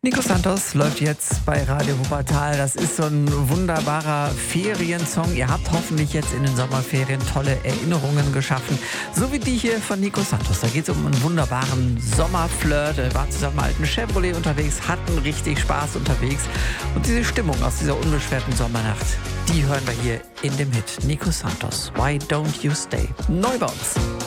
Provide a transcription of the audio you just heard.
Nico Santos läuft jetzt bei Radio Wuppertal. Das ist so ein wunderbarer Feriensong. Ihr habt hoffentlich jetzt in den Sommerferien tolle Erinnerungen geschaffen. So wie die hier von Nico Santos. Da geht es um einen wunderbaren Sommerflirt. Er war zusammen mit alten Chevrolet unterwegs, hatten richtig Spaß unterwegs. Und diese Stimmung aus dieser unbeschwerten Sommernacht, die hören wir hier in dem Hit Nico Santos. Why Don't You Stay? Neu bei uns.